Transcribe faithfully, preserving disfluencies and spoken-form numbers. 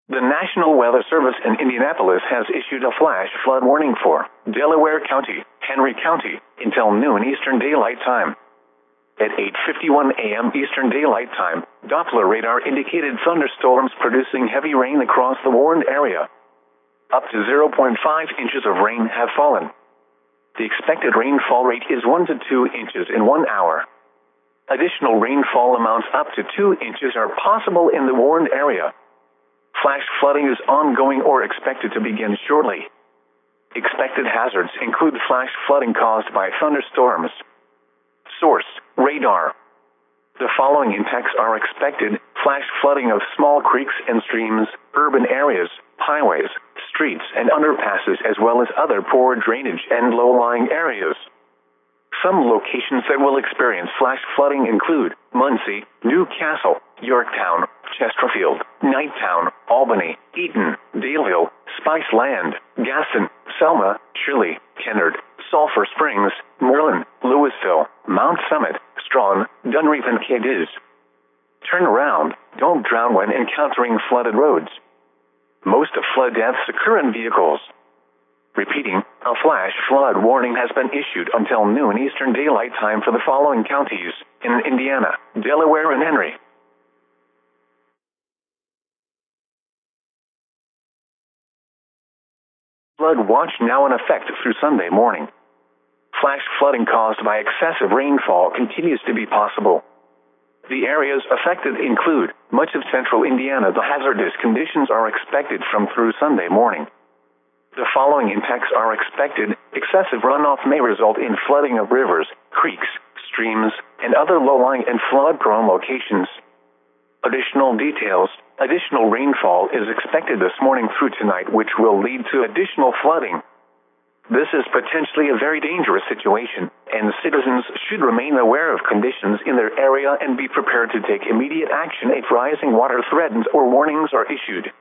The National Weather Service in Indianapolis has issued a flash flood warning for Delaware County, Henry County, until noon Eastern Daylight Time. At eight fifty-one a m Eastern Daylight Time, Doppler radar indicated thunderstorms producing heavy rain across the warned area. Up to zero point five inches of rain have fallen. The expected rainfall rate is one to two inches in one hour. Additional rainfall amounts up to two inches are possible in the warned area. Flash flooding is ongoing or expected to begin shortly. Expected hazards include flash flooding caused by thunderstorms. Source: radar. The following impacts are expected: flash flooding of small creeks and streams, urban areas, highways, streets and underpasses, as well as other poor drainage and low-lying areas. Some locations that will experience flash flooding include Muncie, Newcastle, Yorktown, Chesterfield, Knighttown, Albany, Eaton, Daleville, Spiceland, Gaston, Selma, Shirley, Kennard, Sulphur Springs, Merlin, Louisville, Mount Summit, Strawn, Dunreef and Cadiz. Turn around, don't drown when encountering flooded roads. Most of flood deaths occur in vehicles. Repeating, a flash flood warning has been issued until noon Eastern Daylight Time for the following counties in Indiana, Delaware and Henry. Flood watch now in effect through Sunday morning. Flash flooding caused by excessive rainfall continues to be possible. The areas affected include much of central Indiana. The hazardous conditions are expected from through Sunday morning. The following impacts are expected: excessive runoff may result in flooding of rivers, creeks, streams, and other low-lying and flood-prone locations. Additional details: additional rainfall is expected this morning through tonight, which will lead to additional flooding. This is potentially a very dangerous situation, and citizens should remain aware of conditions in their area and be prepared to take immediate action if rising water threatens or warnings are issued.